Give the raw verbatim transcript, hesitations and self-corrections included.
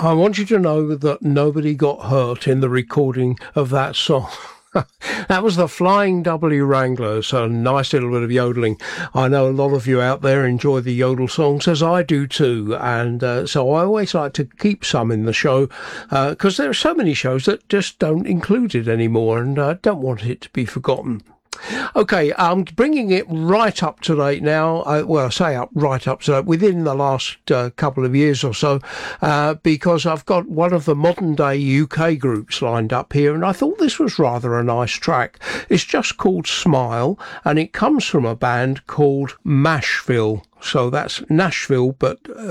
I want you to know that nobody got hurt in the recording of that song. That was the Flying W Wranglers, a nice little bit of yodeling. I know a lot of you out there enjoy the yodel songs, as I do too, and uh, so I always like to keep some in the show, because uh, there are so many shows that just don't include it anymore, and I don't want it to be forgotten. Okay, I'm bringing it right up to date now. Uh, well, I say up right up to date within the last uh, couple of years or so, uh, because I've got one of the modern day U K groups lined up here, and I thought this was rather a nice track. It's just called Smile, and it comes from a band called Mashville. So that's Nashville, but uh,